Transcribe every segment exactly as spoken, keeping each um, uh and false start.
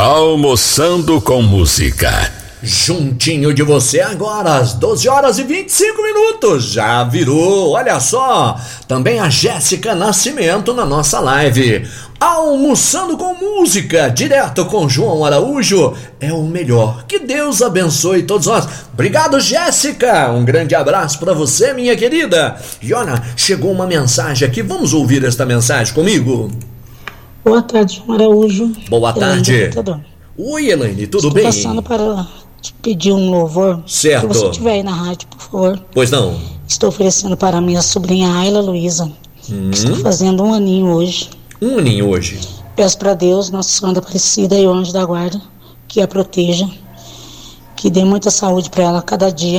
Almoçando com Música. Juntinho de você agora, às doze horas e vinte e cinco minutos. Já virou, olha só. Também a Jéssica Nascimento na nossa live. Almoçando com Música, direto com João Araújo, é o melhor. Que Deus abençoe todos nós. Obrigado, Jéssica. Um grande abraço pra você, minha querida. E olha, chegou uma mensagem aqui. Vamos ouvir esta mensagem comigo? Boa tarde, João Araújo. Boa tarde. Oi, Elaine, tudo Estou bem? passando para te pedir um louvor. Certo. Se você estiver aí na rádio, por favor. Pois não. Estou oferecendo para a minha sobrinha Ayla Luísa, Hum. que está fazendo um aninho hoje. Um aninho hoje. Peço para Deus, Nossa Senhora Aparecida e o Anjo da Guarda, que a proteja, que dê muita saúde para ela a cada dia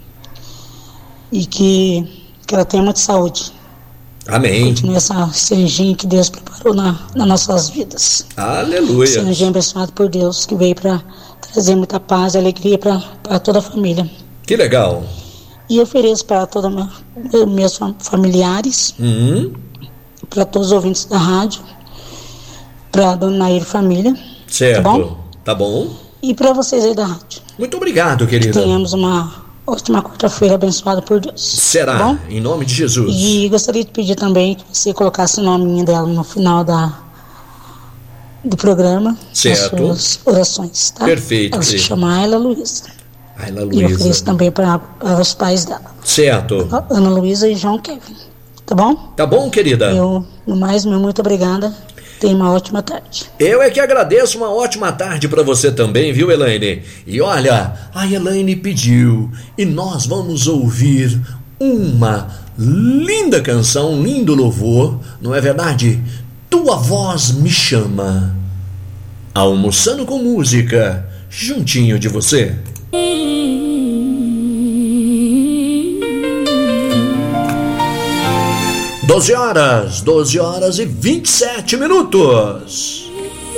e que, que ela tenha muita saúde. Amém. Continue essa serginha que Deus preparou na, nas nossas vidas. Aleluia. Serginho abençoado por Deus, que veio para trazer muita paz e alegria para toda a família. Que legal. E ofereço para todos os meus familiares, Hum. para todos os ouvintes da rádio, para a dona Nair Família. Certo. Tá bom? Tá bom. E para vocês aí da rádio. Muito obrigado, querida. Que tenhamos uma ótima quarta-feira abençoada por Deus. Será, tá bom? em nome de Jesus. E gostaria de pedir também que você colocasse o nome dela no final da, do programa. Certo. Nas suas orações, tá? Perfeito, Ela se querida. chama Ayla Luísa. Ayla E eu ofereço Luísa. também para os pais dela. Certo. Ana Luísa e João Kevin. Tá bom? Tá bom, querida? Eu, no mais, meu muito obrigada. Tenha uma ótima tarde. Eu é que agradeço, uma ótima tarde pra você também, viu, Elaine? E olha, a Elaine pediu e nós vamos ouvir uma linda canção, um lindo louvor, não é verdade? Tua Voz Me Chama. Almoçando com Música, juntinho de você. doze horas, doze horas e vinte e sete minutos.